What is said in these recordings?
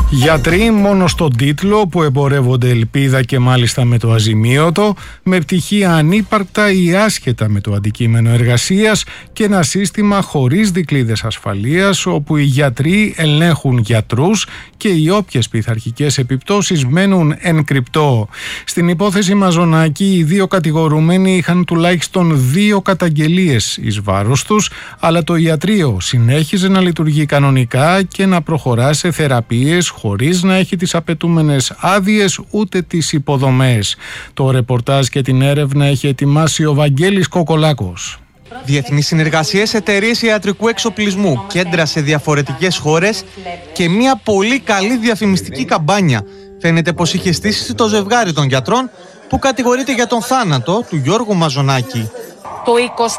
Γιατροί μόνο στον τίτλο που εμπορεύονται ελπίδα και μάλιστα με το αζημίωτο, με πτυχία ανύπαρκτα ή άσχετα με το αντικείμενο εργασίας και ένα σύστημα χωρίς δικλείδες ασφαλείας όπου οι γιατροί ελέγχουν γιατρούς και οι όποιες πειθαρχικές επιπτώσεις μένουν εν κρυπτό. Στην υπόθεση Μαζονάκη οι δύο κατηγορουμένοι είχαν τουλάχιστον 2 καταγγελίες εις βάρος τους, αλλά το ιατρείο συνέχιζε να λειτουργεί κανονικά και να προχωρά σε θεραπείες χωρίς να έχει τις απαιτούμενες άδειες ούτε τις υποδομές. Το ρεπορτάζ και την έρευνα έχει ετοιμάσει ο Βαγγέλης Κοκολάκος. Διεθνείς συνεργασίες, εταιρείες ιατρικού εξοπλισμού, κέντρα σε διαφορετικές χώρες και μια πολύ καλή διαφημιστική καμπάνια. Φαίνεται πως είχε στήσει το ζευγάρι των γιατρών που κατηγορείται για τον θάνατο του Γιώργου Μαζονάκη. Το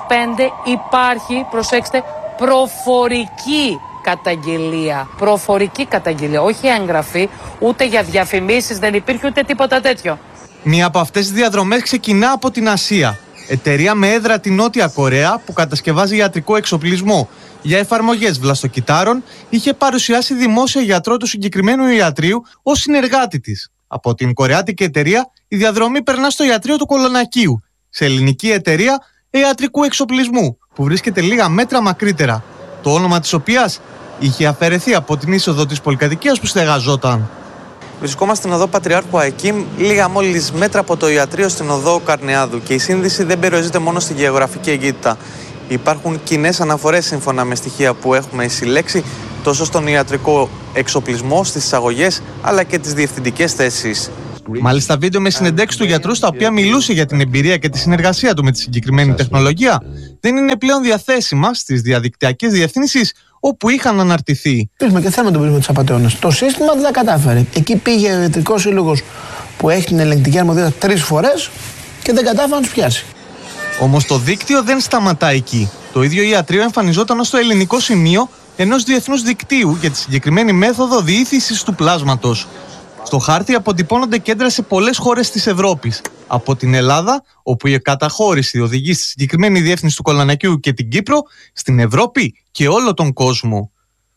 25 υπάρχει, προσέξτε, προφορική καταγγελία. Προφορική καταγγελία, όχι έγγραφη, ούτε για διαφημίσεις, δεν υπήρχε ούτε τίποτα τέτοιο. Μία από αυτές τις διαδρομές ξεκινά από την Ασία. Εταιρεία με έδρα τη Νότια Κορέα που κατασκευάζει ιατρικό εξοπλισμό για εφαρμογές βλαστοκυτάρων είχε παρουσιάσει δημόσια γιατρό του συγκεκριμένου ιατρείου ως συνεργάτη της. Από την κορεάτικη εταιρεία η διαδρομή περνά στο ιατρείο του Κολονακίου, σε ελληνική εταιρεία ιατρικού εξοπλισμού που βρίσκεται λίγα μέτρα μακρύτερα, το όνομα της οποίας είχε αφαιρεθεί από την είσοδο της πολυκατοικίας που στεγαζόταν. Βρισκόμαστε στην οδό Πατριάρχου Ακίμ, λίγα μόλις μέτρα από το ιατρείο στην οδό Καρνεάδου και η σύνδεση δεν περιορίζεται μόνο στη γεωγραφική εγκύτητα. Υπάρχουν κοινές αναφορές σύμφωνα με στοιχεία που έχουμε συλλέξει τόσο στον ιατρικό εξοπλισμό, στις εισαγωγές αλλά και τις διευθυντικές θέσεις. Μάλιστα, βίντεο με συνεντέξεις του γιατρού στα οποία μιλούσε για την εμπειρία και τη συνεργασία του με τη συγκεκριμένη τεχνολογία δεν είναι πλέον διαθέσιμα στις διαδικτυακές διευθύνσεις όπου είχαν αναρτηθεί. Πήγαμε και θέλουμε να το βρούμε τους απατεώνες. Το σύστημα δεν τα κατάφερε. Εκεί πήγε ο ιατρικός σύλλογος που έχει την ελεγκτική αρμοδιότητα 3 φορές και δεν κατάφερε να τους πιάσει. Όμως το δίκτυο δεν σταματά εκεί. Το ίδιο ιατρείο εμφανιζόταν ως το ελληνικό σημείο ενός διεθνούς δικτύου για τη συγκεκριμένη μέθοδο διήθησης του πλάσματος. Στο χάρτη αποτυπώνονται κέντρα σε πολλές χώρες της Ευρώπης. Από την Ελλάδα, όπου η καταχώρηση οδηγεί στη συγκεκριμένη διεύθυνση του Κολονακίου και την Κύπρο, στην Ευρώπη και όλο τον κόσμο.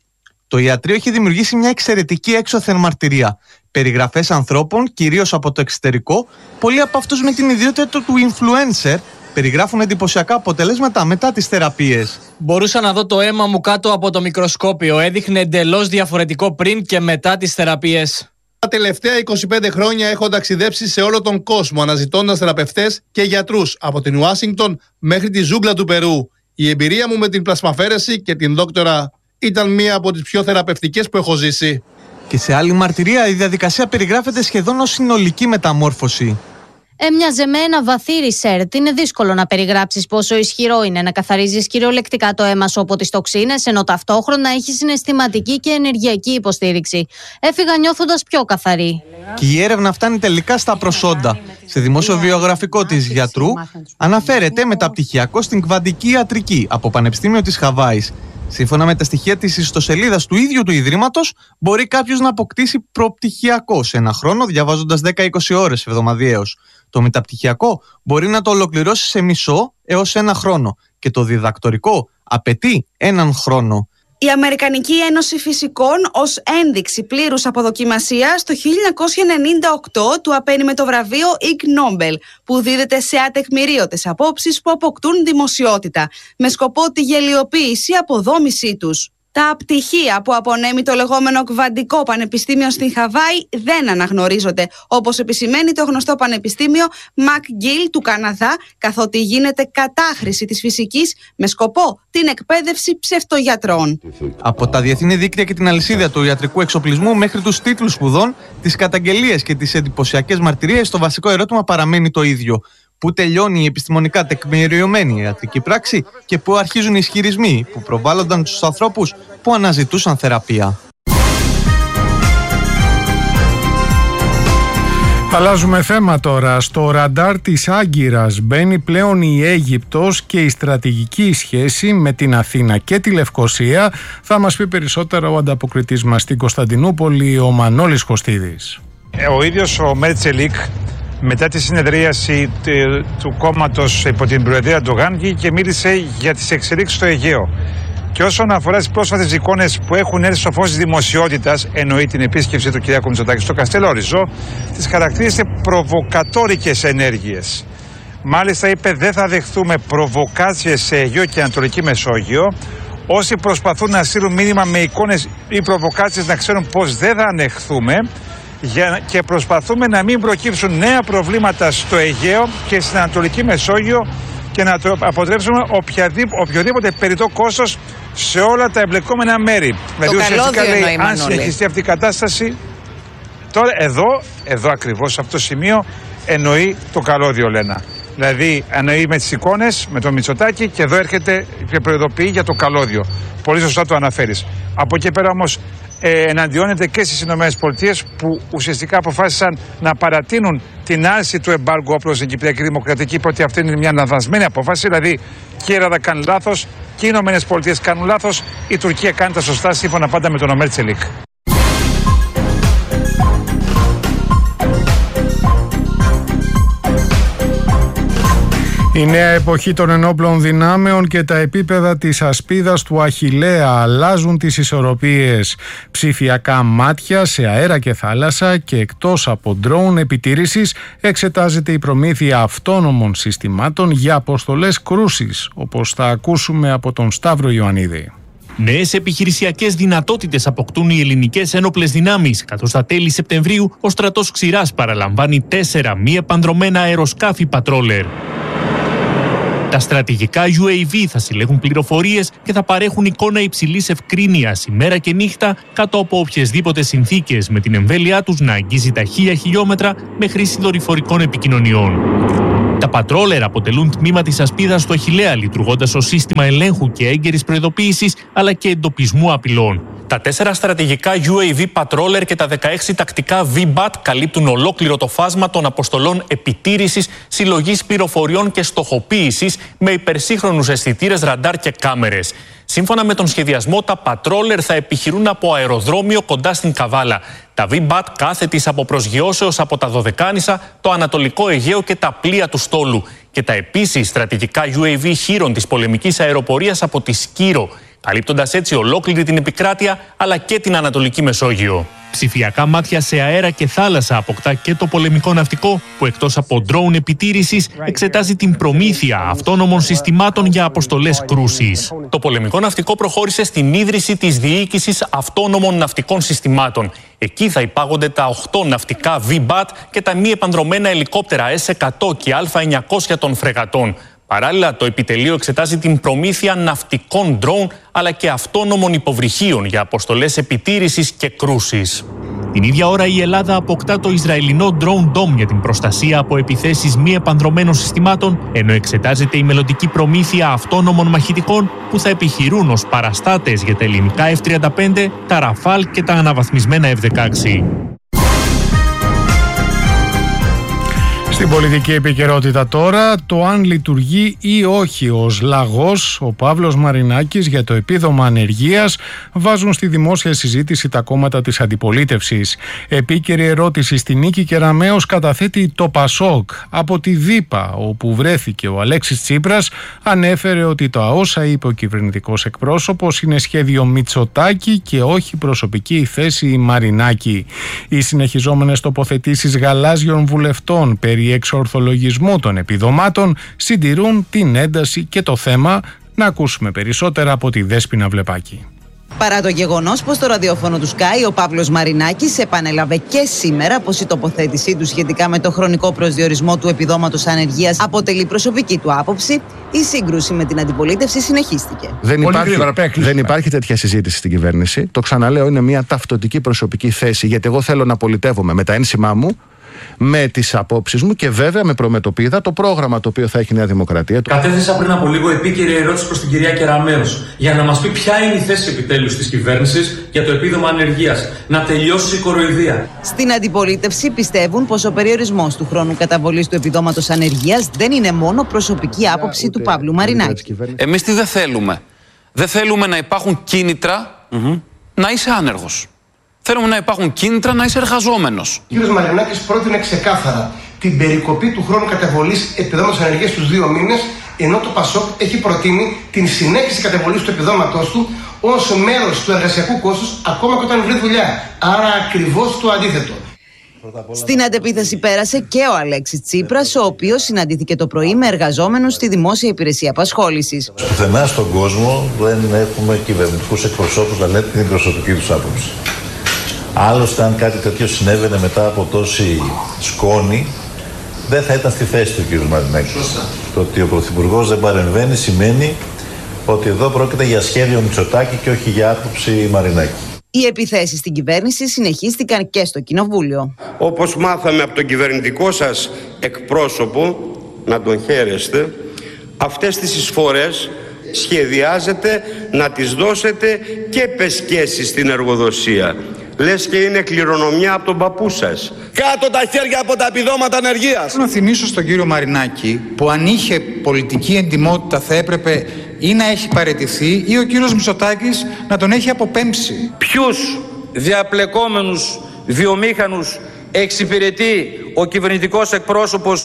Το ιατρείο έχει δημιουργήσει μια εξαιρετική έξωθεν μαρτυρία. Περιγραφές ανθρώπων, κυρίως από το εξωτερικό, πολλοί από αυτούς με την ιδιότητα του influencer, περιγράφουν εντυπωσιακά αποτελέσματα μετά τις θεραπείες. Μπορούσα να δω το αίμα μου κάτω από το μικροσκόπιο. Έδειχνε εντελώς διαφορετικό πριν και μετά τις θεραπείες. Τα τελευταία 25 χρόνια έχω ταξιδέψει σε όλο τον κόσμο αναζητώντας θεραπευτές και γιατρούς από την Ουάσιγκτον μέχρι τη ζούγκλα του Περού. Η εμπειρία μου με την πλασμαφέρεση και την δόκτωρα ήταν μία από τις πιο θεραπευτικές που έχω ζήσει. Και σε άλλη μαρτυρία η διαδικασία περιγράφεται σχεδόν ως συνολική μεταμόρφωση. Έμοιαζε με ένα βαθύ ρισέρτ. Είναι δύσκολο να περιγράψεις πόσο ισχυρό είναι να καθαρίζεις κυριολεκτικά το αίμα σου από τις τοξίνες, ενώ ταυτόχρονα έχει συναισθηματική και ενεργειακή υποστήριξη. Έφυγα νιώθοντας πιο καθαρή. Και η έρευνα φτάνει τελικά στα προσόντα. Σε δημόσιο βιογραφικό της γιατρού αναφέρεται μεταπτυχιακό στην κβαντική ιατρική από Πανεπιστήμιο της Χαβάης. Σύμφωνα με τα στοιχεία της ιστοσελίδας του ίδιου του Ιδρύματος, μπορεί κάποιος να αποκτήσει προπτυχιακό σε ένα χρόνο, διαβάζοντας 10-20 ώρες εβδομαδιαίως. Το μεταπτυχιακό μπορεί να το ολοκληρώσει σε μισό έως 1 χρόνο και το διδακτορικό απαιτεί 1 χρόνο. Η Αμερικανική Ένωση Φυσικών ως ένδειξη πλήρους αποδοκιμασίας το 1998 του απένει με το βραβείο Ig Nobel, που δίδεται σε ατεκμηρίωτες απόψεις που αποκτούν δημοσιότητα, με σκοπό τη γελιοποίηση αποδόμησή τους. Τα πτυχία που απονέμει το λεγόμενο Κβαντικό Πανεπιστήμιο στην Χαβάη δεν αναγνωρίζονται, όπως επισημαίνει το γνωστό Πανεπιστήμιο McGill του Καναδά, καθότι γίνεται κατάχρηση της φυσικής με σκοπό την εκπαίδευση ψευτογιατρών. Από τα διεθνή δίκτυα και την αλυσίδα του ιατρικού εξοπλισμού μέχρι τους τίτλους σπουδών, τις καταγγελίες και τις εντυπωσιακές μαρτυρίες, το βασικό ερώτημα παραμένει το ίδιο. Πού τελειώνει η επιστημονικά τεκμηριωμένη ιατρική πράξη και πού αρχίζουν οι ισχυρισμοί που προβάλλονταν στους ανθρώπους που αναζητούσαν θεραπεία. Αλλάζουμε θέμα τώρα. Στο ραντάρ της Άγκυρας μπαίνει πλέον η Αίγυπτος και η στρατηγική σχέση με την Αθήνα και τη Λευκοσία. Θα μας πει περισσότερα ο ανταποκριτής μας στην Κωνσταντινούπολη, ο Μανώλης Κωστίδης. Ο ίδιος ο Μέρτσελικ, μετά τη συνεδρίαση του κόμματος υπό την προεδρία του Γάνγκη, και μίλησε για τις εξελίξεις στο Αιγαίο. Και όσον αφορά τις πρόσφατες εικόνες που έχουν έρθει στο φως της δημοσιότητας, εννοεί την επίσκεψη του Κυριάκου Μητσοτάκη στο Καστέλο Οριζό, τις χαρακτήρισε προβοκατόρικες ενέργειες. Μάλιστα είπε, δεν θα δεχθούμε προβοκάτσιες σε Αιγαίο και Ανατολική Μεσόγειο. Όσοι προσπαθούν να στείλουν μήνυμα με εικόνες ή προβοκάτσιες να ξέρουν πως δεν θα ανεχθούμε και προσπαθούμε να μην προκύψουν νέα προβλήματα στο Αιγαίο και στην Ανατολική Μεσόγειο και να αποτρέψουμε οποιοδήποτε περιττό κόστος σε όλα τα εμπλεκόμενα μέρη. Δηλαδή ουσιαστικά λέει, αν συνεχιστεί αυτή η κατάσταση, τώρα εδώ ακριβώς σε αυτό το σημείο εννοεί το καλώδιο, Λένα. Δηλαδή εννοεί με τις εικόνες, με το Μητσοτάκη, και εδώ έρχεται και προειδοποιεί για το καλώδιο. Πολύ σωστά το αναφέρεις. Από εκεί πέρα όμως εναντιώνεται και στις ΗΠΑ που ουσιαστικά αποφάσισαν να παρατείνουν την άρση του εμπάργου όπλων στην Κυπριακή Δημοκρατική, είπε ότι αυτή είναι μια λανθασμένη απόφαση. Δηλαδή και η Ελλάδα κάνει λάθος και οι ΗΠΑ κάνουν λάθος, η Τουρκία κάνει τα σωστά σύμφωνα πάντα με τον Μερτσελίκ. Η νέα εποχή των ενόπλων δυνάμεων και τα επίπεδα της ασπίδας του Αχιλλέα αλλάζουν τις ισορροπίες. Ψηφιακά μάτια σε αέρα και θάλασσα και εκτός από ντρόουν επιτήρησης εξετάζεται η προμήθεια αυτόνομων συστημάτων για αποστολές κρούσης, όπως θα ακούσουμε από τον Σταύρο Ιωαννίδη. Νέες επιχειρησιακές δυνατότητες αποκτούν οι ελληνικές ένοπλες δυνάμεις, καθώς στα τέλη Σεπτεμβρίου ο στρατός Ξηράς παραλαμβάνει 4 μη επανδρωμένα αεροσκάφη πατρόλερ. Τα στρατηγικά UAV θα συλλέγουν πληροφορίες και θα παρέχουν εικόνα υψηλής ευκρίνειας ημέρα και νύχτα κάτω από οποιασδήποτε συνθήκες, με την εμβέλειά τους να αγγίζει τα 1000 χιλιόμετρα με χρήση δορυφορικών επικοινωνιών. Τα πατρόλερ αποτελούν τμήμα της ασπίδας του Αχιλλέα, λειτουργώντας ως σύστημα ελέγχου και έγκαιρης προειδοποίησης αλλά και εντοπισμού απειλών. Τα 4 στρατηγικά UAV πατρόλερ και τα 16 τακτικά V-BAT καλύπτουν ολόκληρο το φάσμα των αποστολών επιτήρησης, συλλογής πληροφοριών και στοχοποίησης με υπερσύγχρονους αισθητήρες, ραντάρ και κάμερες. Σύμφωνα με τον σχεδιασμό, τα πατρόλερ θα επιχειρούν από αεροδρόμιο κοντά στην Καβάλα. Τα V-BAT κάθετης από προσγειώσεως από τα Δωδεκάνησα, το Ανατολικό Αιγαίο και τα πλοία του Στόλου. Και τα επίσης στρατηγικά UAV χείρων της πολεμικής αεροπορίας από τη Σκύρο, καλύπτοντας έτσι ολόκληρη την επικράτεια αλλά και την Ανατολική Μεσόγειο. Ψηφιακά μάτια σε αέρα και θάλασσα αποκτά και το πολεμικό ναυτικό, που εκτός από ντρόουν επιτήρησης εξετάζει την προμήθεια αυτόνομων συστημάτων για αποστολές κρούσης. Το πολεμικό ναυτικό προχώρησε στην ίδρυση της διοίκησης αυτόνομων ναυτικών συστημάτων. Εκεί θα υπάγονται τα 8 ναυτικά V-BAT και τα μη επανδρωμένα ελικόπτερα S-100 και Α-900 των φρεγατών. Παράλληλα, το επιτελείο εξετάζει την προμήθεια ναυτικών ντρόουν αλλά και αυτόνομων υποβρυχίων για αποστολές επιτήρησης και κρούσης. Την ίδια ώρα η Ελλάδα αποκτά το Ισραηλινό Drone Dome για την προστασία από επιθέσεις μη επανδρωμένων συστημάτων, ενώ εξετάζεται η μελλοντική προμήθεια αυτόνομων μαχητικών που θα επιχειρούν ως παραστάτες για τα ελληνικά F-35, τα Rafale και τα αναβαθμισμένα F-16. Στην πολιτική επικαιρότητα τώρα, το αν λειτουργεί ή όχι ως λαγός ο Παύλος Μαρινάκης για το επίδομα ανεργίας βάζουν στη δημόσια συζήτηση τα κόμματα της αντιπολίτευσης. Επίκαιρη ερώτηση στη Νίκη Κεραμέως καταθέτει το ΠΑΣΟΚ. Από τη ΔΥΠΑ, όπου βρέθηκε ο Αλέξης Τσίπρας, ανέφερε ότι τα όσα είπε ο κυβερνητικός εκπρόσωπος είναι σχέδιο Μητσοτάκη και όχι προσωπική θέση Μαρινάκη. Οι συνεχιζόμενες τοποθετήσεις γαλάζιων βουλευτών περί εξορθολογισμού των επιδομάτων συντηρούν την ένταση και το θέμα. Να ακούσουμε περισσότερα από τη Δέσποινα Βλεπάκη. Παρά το γεγονός πως το ραδιόφωνο του Sky, ο Παύλος Μαρινάκης επανέλαβε και σήμερα πως η τοποθέτησή του σχετικά με το χρονικό προσδιορισμό του επιδόματος ανεργίας αποτελεί προσωπική του άποψη, η σύγκρουση με την αντιπολίτευση συνεχίστηκε. Δεν υπάρχει τέτοια συζήτηση στην κυβέρνηση. Το ξαναλέω, είναι μια ταυτοτική προσωπική θέση, γιατί εγώ θέλω να πολιτεύομαι με τα ένσημά μου, με τις απόψεις μου και βέβαια με προμετωπίδα το πρόγραμμα το οποίο θα έχει η Νέα Δημοκρατία. Κατέθεσα πριν από λίγο επίκαιρη ερώτηση προς την κυρία Κεραμέως για να μας πει ποια είναι η θέση επιτέλους της κυβέρνησης για το επίδομα ανεργίας. Να τελειώσει η κοροϊδία. Στην αντιπολίτευση πιστεύουν πως ο περιορισμός του χρόνου καταβολής του επιδόματος ανεργίας δεν είναι μόνο προσωπική άποψη του Παύλου Μαρινάκη. Εμείς τι δεν θέλουμε? Δεν θέλουμε να υπάρχουν κίνητρα να είσαι άνεργος. Θέλουμε να υπάρχουν κίνητρα να είσαι εργαζόμενος. Ο κ. Μαρινάκης πρότεινε ξεκάθαρα την περικοπή του χρόνου καταβολής επιδόματος ανεργίας στους 2 μήνες, Ενώ το ΠΑΣΟΚ έχει προτείνει την συνέχιση καταβολής του επιδόματός του ως μέρος του εργασιακού κόστους, ακόμα και όταν βρει δουλειά. Άρα ακριβώς το αντίθετο. Στην αντεπίθεση πέρασε και ο Αλέξης Τσίπρας, ο οποίος συναντήθηκε το πρωί με εργαζόμενους στη Δημόσια Υπηρεσία Απασχόλησης. Πουθενά στον κόσμο δεν έχουμε κυβερνητικούς εκπροσώπους να λένε την προσωπική τους άποψη. Άλλωστε, αν κάτι τέτοιο συνέβαινε μετά από τόση σκόνη, δεν θα ήταν στη θέση του κ. Μαρινάκη. Το ότι ο Πρωθυπουργός δεν παρεμβαίνει σημαίνει ότι εδώ πρόκειται για σχέδιο Μητσοτάκη και όχι για άποψη Μαρινάκη. Οι επιθέσεις στην κυβέρνηση συνεχίστηκαν και στο Κοινοβούλιο. Όπως μάθαμε από τον κυβερνητικό σας εκπρόσωπο, να τον χαίρεστε, αυτές τις εισφορές σχεδιάζετε να τις δώσετε και πεσκέσεις στην εργοδοσία. Λες και είναι κληρονομιά από τον παππού σας. Κάτω τα χέρια από τα επιδόματα ανεργίας. Να θυμίσω στον κύριο Μαρινάκη που αν είχε πολιτική εντιμότητα θα έπρεπε ή να έχει παραιτηθεί ή ο κύριος Μητσοτάκης να τον έχει αποπέμψει. Ποιους διαπλεκόμενους βιομήχανους εξυπηρετεί ο κυβερνητικός εκπρόσωπος?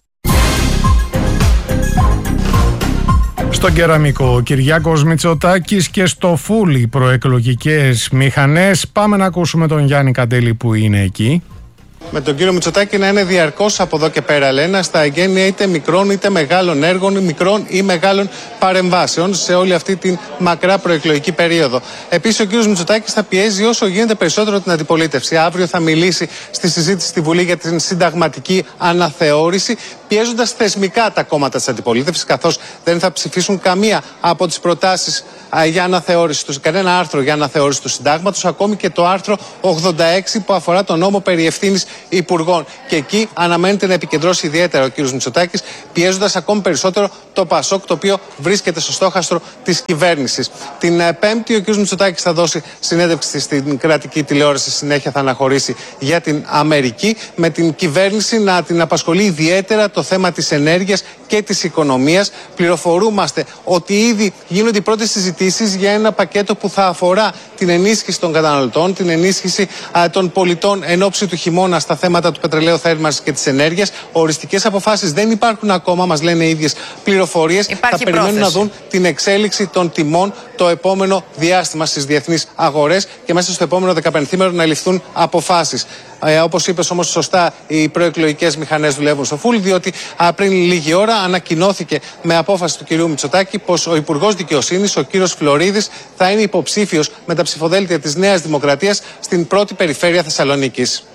Στον κεραμικό ο Κυριάκος Μητσοτάκης και στο φούλι προεκλογικές μηχανές. Πάμε να ακούσουμε τον Γιάννη Καντέλη που είναι εκεί. Με τον κύριο Μητσοτάκη να είναι διαρκώς από εδώ και πέρα, λένε, στα εγγένεια είτε μικρών είτε μεγάλων έργων, μικρών ή μεγάλων παρεμβάσεων σε όλη αυτή την μακρά προεκλογική περίοδο. Επίσης, ο κύριος Μητσοτάκης θα πιέζει όσο γίνεται περισσότερο την αντιπολίτευση. Αύριο θα μιλήσει στη συζήτηση στη Βουλή για την συνταγματική αναθεώρηση, πιέζοντας θεσμικά τα κόμματα της αντιπολίτευσης, καθώς δεν θα ψηφίσουν καμία από τις προτάσεις για αναθεώρηση του, κανένα άρθρο για αναθεώρηση του συντάγματος, ακόμη και το άρθρο 86 που αφορά τον νόμο περί ευθύνης υπουργών. Και εκεί αναμένεται να επικεντρώσει ιδιαίτερα ο κ. Μητσοτάκης, πιέζοντας ακόμη περισσότερο το ΠΑΣΟΚ, το οποίο βρίσκεται στο στόχαστρο της κυβέρνησης. Την Πέμπτη ο κ. Μητσοτάκης θα δώσει συνέντευξη στην κρατική τηλεόραση, συνέχεια θα αναχωρήσει για την Αμερική, με την κυβέρνηση να την απασχολεί ιδιαίτερα το θέμα της ενέργειας και της οικονομίας. Πληροφορούμαστε ότι ήδη γίνονται οι πρώτες συζητήσεις για ένα πακέτο που θα αφορά την ενίσχυση των καταναλωτών, την ενίσχυση των πολιτών εν ώψη του χειμώνα στα θέματα του πετρελαίου θέρμανσης και της ενέργειας. Οριστικές αποφάσεις δεν υπάρχουν ακόμα, μας λένε οι ίδιες πληροφορίες. Θα περιμένουν να δουν την εξέλιξη των τιμών το επόμενο διάστημα στις διεθνείς αγορές και μέσα στο επόμενο 15ημερο να ληφθούν αποφάσεις. Όπως είπες όμως σωστά, οι προεκλογικές μηχανές δουλεύουν στο φουλ, διότι πριν λίγη ώρα ανακοινώθηκε με απόφαση του κυρίου Μητσοτάκη πως ο Υπουργός Δικαιοσύνης, ο κύριος Φλωρίδης, θα είναι υποψήφιος με τα ψηφοδέλτια της Νέας Δημοκρατίας στην πρώτη περιφέρεια Θεσσαλονίκης.